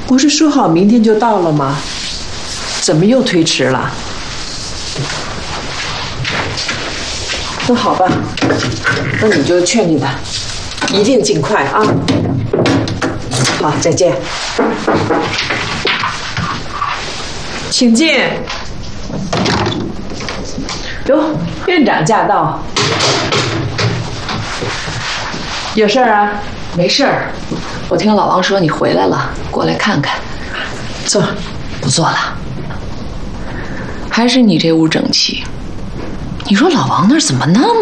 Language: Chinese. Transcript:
不是说好明天就到了吗？怎么又推迟了？那好吧，那你就劝劝他，一定尽快啊！好，再见。请进。哟，院长驾到，有事儿啊？ 没事儿，我听老王说你回来了，过来看看。 坐。 不坐了。还是你这屋整齐。你说老王那儿怎么那么